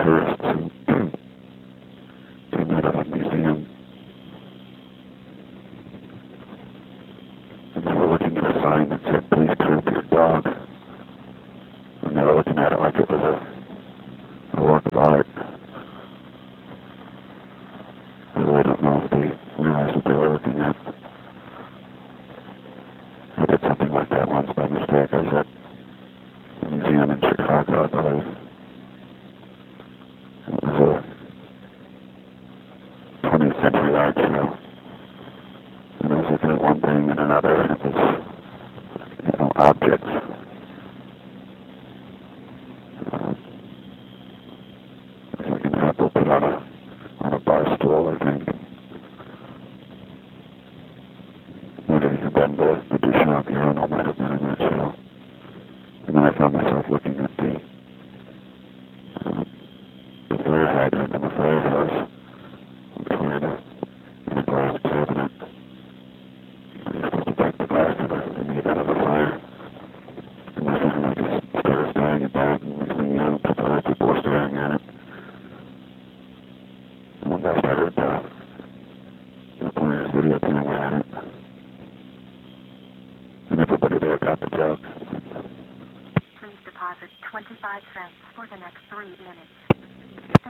tourists who came out of a museum. And they were looking at a sign that said, "Please coop your dog." And they were looking at it like it was a work of art. I really don't know if they realized what they were looking at. I did something like that once by mistake. I was at a museum in Chicago, I believe. It was a 20th century art show. And I was looking at one thing and another, and it was, objects. It was like an apple put on a bar stool, I think. Maybe even then the Duchamp urinal might have been in that show. And then I found myself looking at the fire hydrant in the firehouse before the glass cabinet. You're supposed to break the glass to get out of the fire. And my family just started staring at that, and next thing you know, other people were staring at it. And one guy started playing his video camera at it. And everybody there got the joke. Please deposit 25 cents for the next 3 minutes.